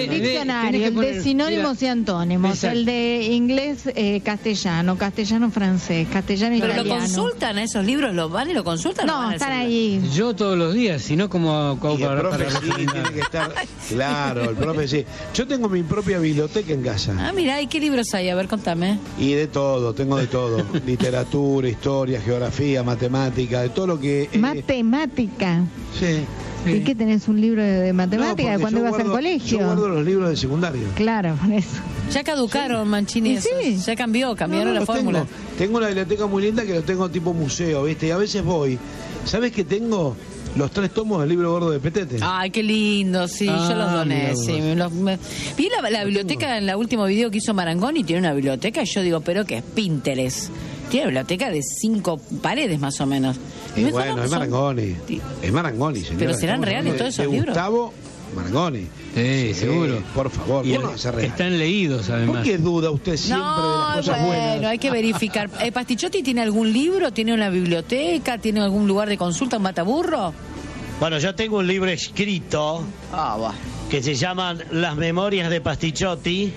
Diccionario, el de sinónimos y antónimos, exacto. El de inglés, castellano, castellano-francés, castellano-italiano. ¿Pero lo consultan a esos libros? ¿Los van y lo consultan? No, están ahí. Yo todos los días, si no como y el profe sí, tiene que estar... Claro, el profe sí. Yo tengo mi propia biblioteca en casa. Ah, mira, ¿y qué libros hay? A ver, contame. Y de todo, tengo de todo. Literatura, historia, geografía, matemática, de todo lo que... Matemática. Sí. ¿Y qué tenés, un libro de matemática cuando ibas al colegio? Yo guardo los libros de secundario. Claro, por eso. Ya caducaron, sí. Mancini, sí. Ya cambiaron la fórmula. Tengo una biblioteca muy linda que lo tengo tipo museo, ¿viste? Y a veces voy. ¿Sabés qué tengo? Los 3 tomos del libro gordo de Petete. Ay, qué lindo, sí, yo los doné, sí. Vi la biblioteca en el último video que hizo Marangoni, tiene una biblioteca y yo digo, pero que es Pinterest. Tiene una biblioteca de 5 paredes más o menos. Y bueno, no, es Marangoni. Es Marangoni, señora. Pero serán reales todos esos libros. Gustavo Marangoni. Sí, seguro. Por favor, y están leídos además. ¿Por qué duda usted siempre de las cosas buenas? Bueno, hay que verificar. ¿Pastichotti tiene algún libro? ¿Tiene una biblioteca? ¿Tiene algún lugar de consulta, un mataburro? Bueno, yo tengo un libro escrito que se llama Las Memorias de Pastichotti.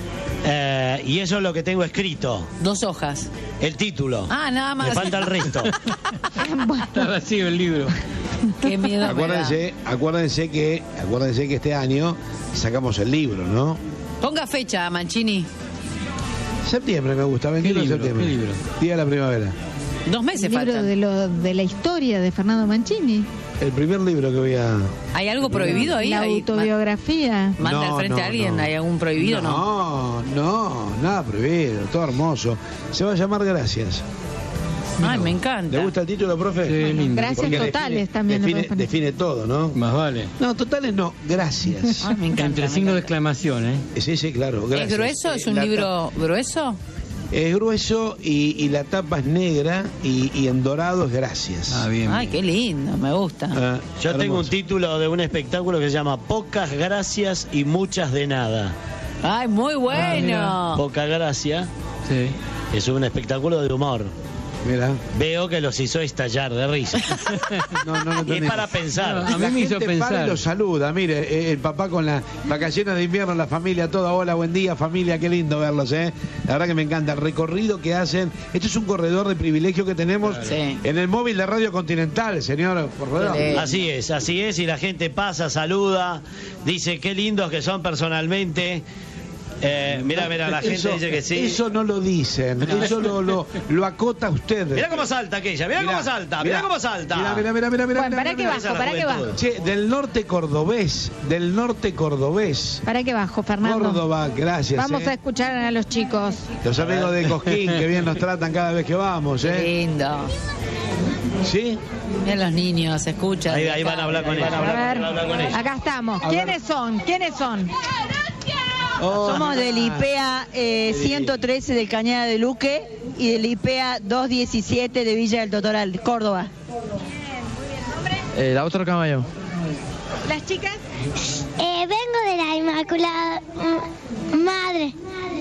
Y eso es lo que tengo escrito. 2 hojas. El título. Ah, nada más. Me falta el resto. Está vacío el libro. Qué miedo. Acuérdense que este año sacamos el libro, ¿no? Ponga fecha, Mancini. Septiembre me gusta, 21 de septiembre. ¿Qué libro? Día de la primavera. 2 meses faltan. El libro de la historia de Fernando Mancini. El primer libro que voy a... ¿Hay algo prohibido ahí? La autobiografía. ¿Manda al frente a alguien? ¿Hay algún prohibido? No, nada prohibido, todo hermoso. Se va a llamar Gracias. Ay, me encanta. ¿Le gusta el título, profe? Sí, lindo. Gracias totales también. Define todo, ¿no? Más vale. No, totales no, gracias. Ay, me encanta. Entre signos de exclamación, ¿eh? Sí, claro, gracias. ¿Es grueso? ¿Es un libro grueso? Es grueso y la tapa es negra y en dorado es Gracias. Ah, bien. Ay, qué lindo, me gusta. Yo tengo un título de un espectáculo que se llama Pocas Gracias y Muchas de Nada. Ay, muy bueno. Poca gracia. Sí. Es un espectáculo de humor. Mira. Veo que los hizo estallar de risa. No y es para pensar. A mí me hizo pensar. Lo saluda, mire, el papá con las vacaciones de invierno, la familia toda. Hola, buen día, familia, qué lindo verlos, La verdad que me encanta el recorrido que hacen. Esto es un corredor de privilegio que tenemos en el móvil de Radio Continental, señor corredor. Así es, y la gente pasa, saluda, dice qué lindos que son personalmente. Mira, la gente dice que sí. Eso no lo dicen, eso lo acota usted. Mira cómo salta aquella, mira cómo salta. Mira, bueno, para que bajo. Che, del norte cordobés. Para que bajo, Fernando. Córdoba, gracias. Vamos a escuchar a los chicos. Los amigos de Cosquín, que bien nos tratan cada vez que vamos, Qué lindo. ¿Sí? Miren los niños, se escuchan. Ahí van a hablar con ellos. Acá estamos. ¿Quiénes son? Somos del IPEA 113 del Cañada de Luque y del IPEA 217 de Villa del Totoral, Córdoba. La otra Camayo. ¿Las chicas? Vengo de la Inmaculada Madre.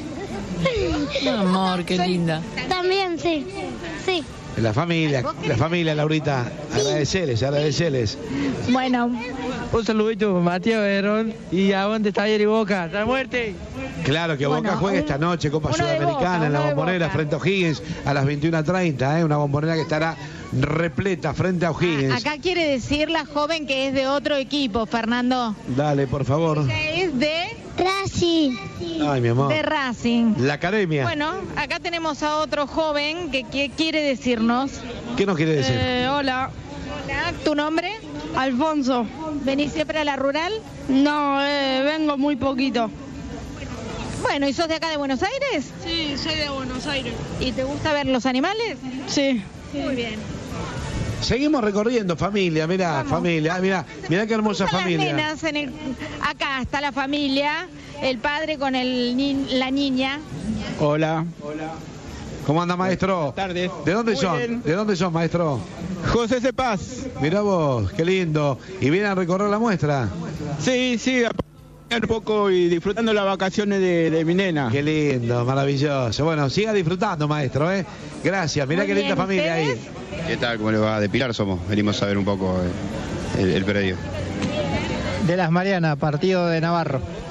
Amor, qué linda. También, sí. La familia, Laurita, agradecerles. Bueno. Un saludito, Matías Verón y aguante Talleres y Boca. ¡Hasta la muerte! Claro que Boca juega esta noche, Copa Sudamericana, en la Bombonera frente a O'Higgins a las 21:30, una Bombonera que estará repleta frente a O'Higgins. Acá quiere decir la joven que es de otro equipo, Fernando. Dale, por favor. Ella es de... Racing. Ay, mi amor. De Racing. La academia. Bueno, acá tenemos a otro joven que quiere decirnos. ¿Qué nos quiere decir? Hola. ¿Tu nombre? Alfonso. ¿Venís siempre a la rural? No, vengo muy poquito. Bueno, ¿y sos de acá de Buenos Aires? Sí, soy de Buenos Aires. ¿Y te gusta ver los animales? Sí. Muy bien. Seguimos recorriendo, familia, mirá qué hermosa familia. Las nenas acá está la familia, el padre con la niña. Hola. ¿Cómo anda, maestro? Buenas tardes. ¿De dónde Muy son? bien. ¿De dónde son, maestro? José Cepaz. Mirá vos, qué lindo. ¿Y vienen a recorrer la muestra? Sí, un poco y disfrutando las vacaciones de mi nena. Qué lindo, maravilloso. Bueno, siga disfrutando, maestro, Gracias, mirá qué linda familia ahí. ¿Qué tal? ¿Cómo le va? De Pilar somos. Venimos a ver un poco el predio. De las Marianas, partido de Navarro.